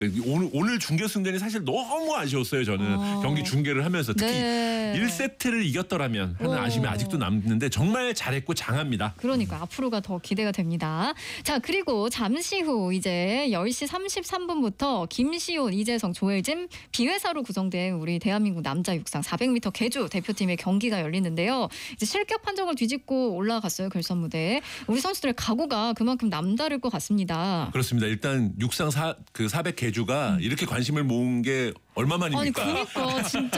오늘 준결승전이 사실 너무 아쉬웠어요. 저는 경기 중계를 하면서 특히 1세트를 이겼더라면 하는 아쉬움이 아직도 남는데 정말 잘했고 장합니다. 그러니까 앞으로가 더 기대가 됩니다. 자, 그리고 잠시 후 이제 10시 33분부터 김시온, 이재성, 조엘진 비회사로 구성된 우리 대한민국 남자 육상 400m 계주 대표팀의 경기가 열리는데요. 이제 실격 판정을 뒤집고 올라갔어요. 결선 무대에. 우리 선수들의 각오가 그만큼 남다를 것 같습니다. 그렇습니다. 일단 육상 400 계주가 이렇게 관심을 모은 게 얼마만입니까? 아니 그러니까 진짜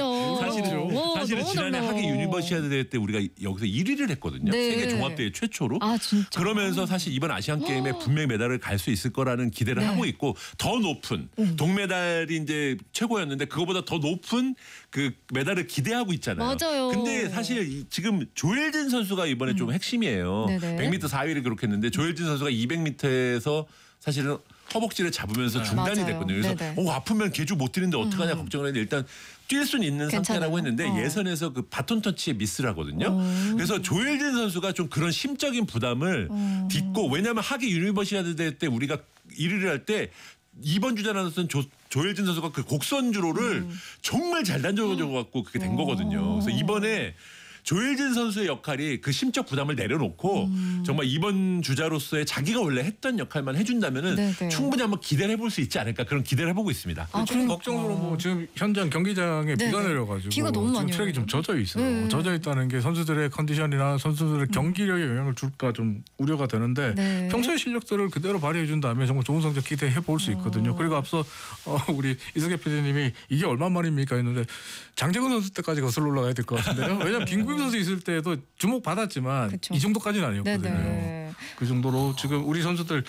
사실은 지난해 하계 유니버시아드 대회 때 우리가 여기서 1위를 했거든요. 네. 세계 종합대회 최초로. 아 진짜. 그러면서 사실 이번 아시안 게임에 분명히 메달을 갈 수 있을 거라는 기대를 하고 있고 더 높은 동메달이 이제 최고였는데 그거보다 더 높은 그 메달을 기대하고 있잖아요. 맞아요. 근데 사실 지금 조엘진 선수가 이번에 좀 핵심이에요. 네네. 100m 4위를 기록했는데 조엘진 선수가 200m에서 사실은 허벅지를 잡으면서 중단이 맞아요. 됐거든요. 그래서 네네. 아프면 계주 못 뛰는데 어떡하냐 걱정을 했는데 일단 뛸 수는 있는 괜찮아요. 상태라고 했는데 예선에서 그 바톤 터치에 미스를 하거든요. 그래서 조엘진 선수가 좀 그런 심적인 부담을 딛고 왜냐하면 하계 유니버시아드 대회 때 우리가 1위를 할 때 2번 주자 나섰던 조엘진 선수가 그 곡선주로를 정말 잘 던져가지고 그게 된 거거든요. 그래서 이번에 조엘진 선수의 역할이 그 심적 부담을 내려놓고 정말 이번 주자로서의 자기가 원래 했던 역할만 해준다면은 네네. 충분히 한번 기대를 해볼 수 있지 않을까 그런 기대를 해보고 있습니다. 좀 걱정으로 뭐 지금 현장 경기장에 비가 내려가지고 비가 너무 많이 지금 트랙이 좀 젖어 있어요. 젖어 있다는 게 선수들의 컨디션이나 선수들의 경기력에 영향을 줄까 좀 우려가 되는데 네. 평소의 실력들을 그대로 발휘해 준다면 정말 좋은 성적 기대해 볼 수 있거든요. 그리고 앞서 우리 이승엽 PD님이 이게 얼마만입니까 했는데 장재근 선수 때까지 거슬러 올라가야 될 것 같은데요. 왜냐하면 김구임 선수 있을 때도 주목 받았지만 그쵸. 이 정도까지는 아니었거든요. 네네. 그 정도로 지금 우리 선수들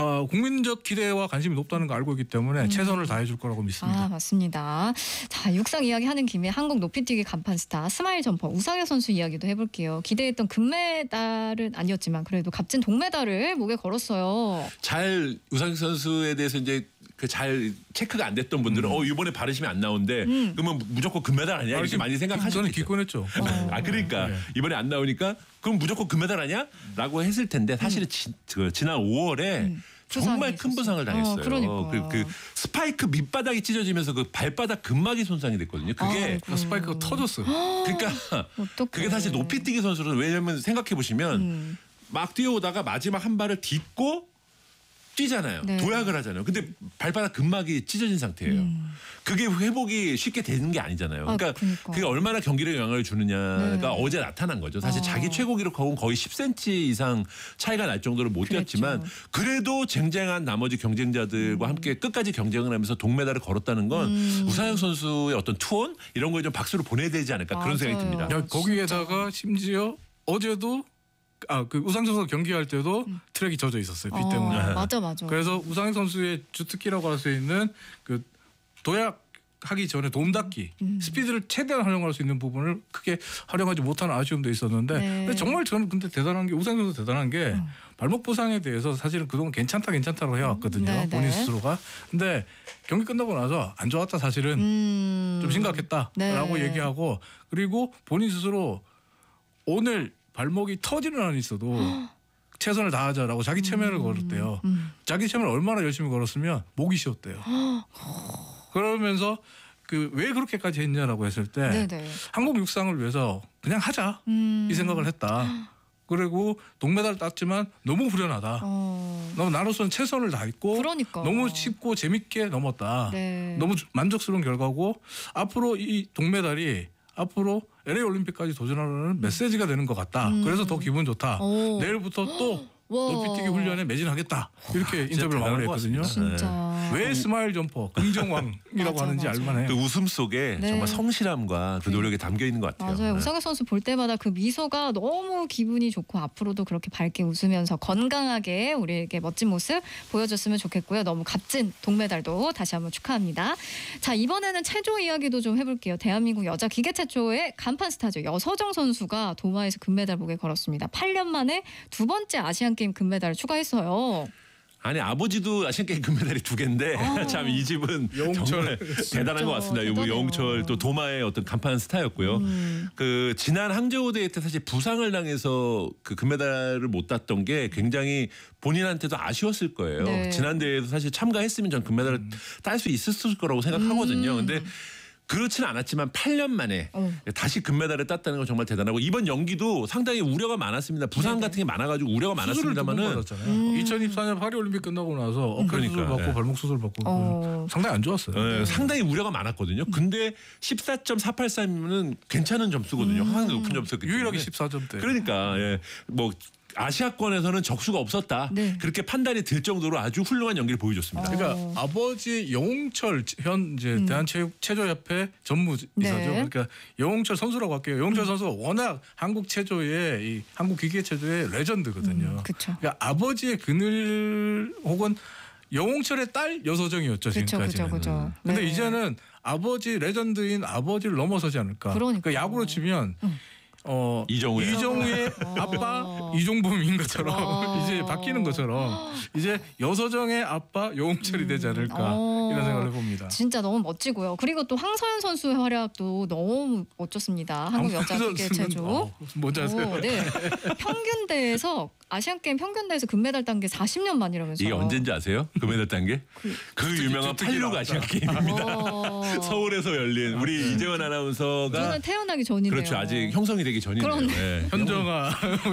국민적 기대와 관심이 높다는 거 알고 있기 때문에 최선을 다해 줄 거라고 믿습니다. 아 맞습니다. 자 육상 이야기 하는 김에 한국 높이뛰기 간판 스타 스마일 점퍼 우상혁 선수 이야기도 해볼게요. 기대했던 금메달은 아니었지만 그래도 값진 동메달을 목에 걸었어요. 잘 우상혁 선수에 대해서 이제 그 잘 체크가 안 됐던 분들은 이번에 바르심이 안 나오는데 그러면 무조건 금메달 아니야 이렇게 많이 생각하시죠. 저는 기권했죠. 그러니까 이번에 안 나오니까 그럼 무조건 금메달 아니야?라고 했을 텐데 사실은 지난 5월에 정말 큰 부상을 당했어요. 그 스파이크 밑바닥이 찢어지면서 그 발바닥 근막이 손상이 됐거든요. 그게 스파이크가 터졌어요. 그러니까 그게 사실 높이뛰기 선수는 왜냐면 생각해 보시면 막 뛰어오다가 마지막 한 발을 딛고 뛰잖아요. 네. 도약을 하잖아요. 근데 발바닥 근막이 찢어진 상태예요. 그게 회복이 쉽게 되는 게 아니잖아요. 그러니까 그게 얼마나 경기력에 영향을 주느냐가 어제 나타난 거죠. 사실 자기 최고 기록하고는 거의 10cm 이상 차이가 날 정도로 못 뛰었지만 그래도 쟁쟁한 나머지 경쟁자들과 함께 끝까지 경쟁을 하면서 동메달을 걸었다는 건 우상혁 선수의 어떤 투혼 이런 거에 좀 박수를 보내야 되지 않을까 그런 생각이 듭니다. 거기에다가 심지어 어제도 그 우상혁 선수 경기할 때도 트랙이 젖어 있었어요. 비 때문에. 맞아. 그래서 우상혁 선수의 주특기라고 할 수 있는 그 도약하기 전에 도움 닫기 스피드를 최대한 활용할 수 있는 부분을 크게 활용하지 못하는 아쉬움도 있었는데 근데 정말 저는 근데 대단한 게 우상혁 선수 대단한 게 발목 부상에 대해서 사실은 그동안 괜찮다고 해왔거든요. 본인 스스로가. 근데 경기 끝나고 나서 안 좋았다 사실은 좀 심각했다라고 얘기하고 그리고 본인 스스로 오늘 발목이 터지는 한이 있어도 최선을 다하자라고 자기 체면을 걸었대요. 자기 체면을 얼마나 열심히 걸었으면 목이 쉬었대요. 그러면서 왜 그렇게까지 했냐라고 했을 때 한국 육상을 위해서 그냥 하자 이 생각을 했다. 그리고 동메달을 땄지만 너무 후련하다. 너무 나로서는 최선을 다했고 너무 쉽고 재밌게 넘었다. 너무 만족스러운 결과고 앞으로 이 동메달이 앞으로 LA 올림픽까지 도전하려는 메시지가 되는 것 같다. 그래서 더 기분 좋다. 내일부터 또 높이뛰기 훈련에 매진하겠다. 이렇게 인터뷰를 마무리했거든요. 왜 스마일 점퍼 긍정왕이라고 하는지 알만해요. 그 웃음 속에 정말 성실함과 그 노력이 담겨 있는 것 같아요. 맞아요. 우상혁 선수 볼 때마다 그 미소가 너무 기분이 좋고 앞으로도 그렇게 밝게 웃으면서 건강하게 우리에게 멋진 모습 보여줬으면 좋겠고요. 너무 값진 동메달도 다시 한번 축하합니다. 자 이번에는 체조 이야기도 좀 해볼게요. 대한민국 여자 기계체조의 간판 스타죠. 여서정 선수가 도마에서 금메달 목에 걸었습니다. 8년 만에 두 번째 아시안게임 금메달을 추가했어요. 아니 아버지도 아시안게임 금메달이 2개인데 참 이 집은 영웅철. 정말 대단한 것 같습니다. 대단해요. 영웅철 또 도마의 어떤 간판 스타였고요. 그 지난 항저우 대회 때 사실 부상을 당해서 그 금메달을 못 땄던 게 굉장히 본인한테도 아쉬웠을 거예요. 네. 지난 대회에도 사실 참가했으면 전 금메달을 딸 수 있었을 거라고 생각하거든요. 근데 그렇지는 않았지만 8년 만에 다시 금메달을 땄다는 건 정말 대단하고 이번 연기도 상당히 우려가 많았습니다. 부상 같은 게 많아가지고 우려가 수술을 2번 많았습니다만은 받았잖아요. 2024년 파리 올림픽 끝나고 나서 어깨 수술 그러니까, 받고 예. 발목 수술 받고 상당히 안 좋았어요. 상당히 우려가 많았거든요. 근데 14.483이면은 괜찮은 점수거든요. 상당히 높은 점수였기 때문에. 유일하게 14점대. 그러니까 뭐 아시아권에서는 적수가 없었다. 네. 그렇게 판단이 될 정도로 아주 훌륭한 연기를 보여줬습니다. 그러니까 아버지 영웅철 현 이제 대한체조협회 전무이사죠. 네. 그러니까 영웅철 선수라고 할게요. 영웅철 선수가 워낙 한국 체조의 이 한국 기계 체조의 레전드거든요. 그쵸. 그러니까 아버지의 그늘 혹은 영웅철의 딸 여서정이었죠 지금까지는. 그죠. 근데 네. 이제는 아버지 레전드인 아버지를 넘어서지 않을까. 그러니까요. 야구로 치면 이정우의 아빠 이종범인 것처럼 이제 바뀌는 것처럼 이제 여서정의 아빠 영웅철이 되지 않을까 이런 생각을 해봅니다. 진짜 너무 멋지고요. 그리고 또 황서연 선수의 활약도 너무 멋졌습니다. 한국 여자 기계 체조. 뭔지 아세요? 네. 평균대에서 아시안게임 평균대에서 금메달 딴 게 40년 만이라면서요. 이게 언젠지 아세요? 금메달 딴 게? 그 유명한 주특기 86 아시안 게임입니다. 서울에서 열린 우리 이재원 아나운서가 저는 태어나기 전이네요. 그렇죠. 아직 형성이 되기 전이네요. 그렇네. 네. 현정아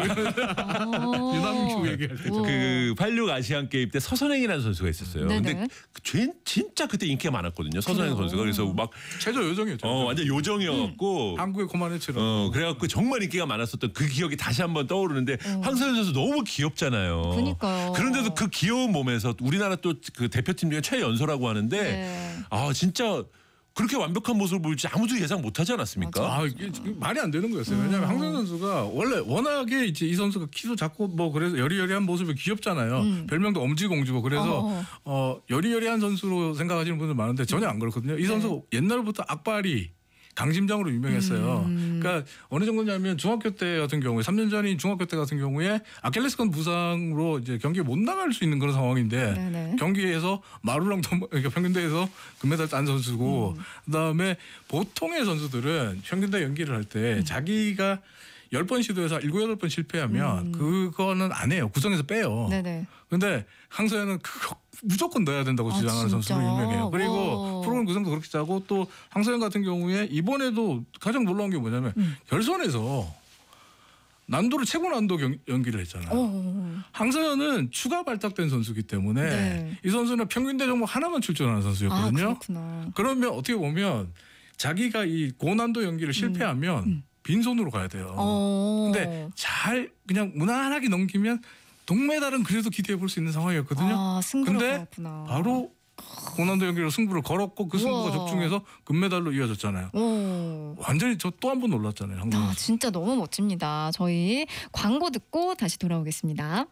유남규 얘기할 때죠. 그 86 아시안 게임 때 서선행이라는 선수가 있었어요. 네네. 근데 진짜 그때 인기가 많았거든요. 서선행 그래요. 선수가 그래서 막 체조 요정이었죠. 완전 요정이었고 한국의 고만해처럼. 그래갖고 정말 인기가 많았었던 그 기억이 다시 한번 떠오르는데 황서연 선수 너무 귀엽잖아요. 그러니까요. 그런데도 그 귀여운 몸에서 우리나라 또 그 대표팀 중에 최연소라고 하는데 네. 진짜 그렇게 완벽한 모습을 보일지 아무도 예상 못하지 않았습니까? 이게 말이 안 되는 거였어요. 왜냐하면 황서연 선수가 원래 워낙에 이제 이 선수가 키도 작고 뭐 그래서 여리여리한 모습이 귀엽잖아요. 별명도 엄지공주고 그래서 여리여리한 선수로 생각하시는 분들 많은데 전혀 안 그렇거든요. 이 선수 옛날부터 악발이 강심장으로 유명했어요. 그러니까 어느 정도냐면 중학교 때 같은 경우에 3년 전인 중학교 때 같은 경우에 아킬레스건 부상으로 이제 경기에 못 나갈 수 있는 그런 상황인데 네네. 경기에서 마루랑 그러니까 평균대에서 금메달 딴 선수고 그다음에 보통의 선수들은 평균대 연기를 할 때 자기가 10번 시도해서 7, 8번 실패하면 그거는 안 해요. 구성에서 빼요. 네네. 근데 황서연은 그거 무조건 넣어야 된다고 주장하는 진짜? 선수로 유명해요. 그리고 와. 프로그램 구성도 그렇게 짜고 또 황서연 같은 경우에 이번에도 가장 놀라운 게 뭐냐면 결선에서 난도를 최고 난도 연기를 했잖아요. 황서연은 추가 발탁된 선수이기 때문에 네. 이 선수는 평균대 종목 하나만 출전하는 선수였거든요. 그렇구나. 그러면 어떻게 보면 자기가 이 고난도 연기를 실패하면 빈손으로 가야 돼요. 근데 잘 그냥 무난하게 넘기면 동메달은 그래도 기대해 볼 수 있는 상황이었거든요. 승부를 근데 걸었구나. 바로 고난도 연기로 승부를 걸었고 그 승부가 우와. 적중해서 금메달로 이어졌잖아요. 완전히 저 또 한 번 놀랐잖아요. 한국 선수. 진짜 너무 멋집니다. 저희 광고 듣고 다시 돌아오겠습니다.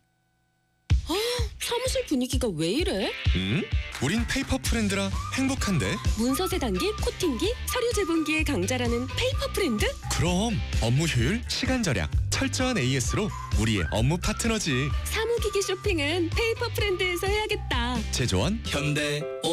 사무실 분위기가 왜 이래? 우린 페이퍼 프렌드라 행복한데. 문서 세단기, 코팅기, 서류 제본기의 강자라는 페이퍼 프렌드? 그럼 업무 효율, 시간 절약, 철저한 AS로 우리의 업무 파트너지. 사무기기 쇼핑은 페이퍼 프렌드에서 해야겠다. 제조원 현대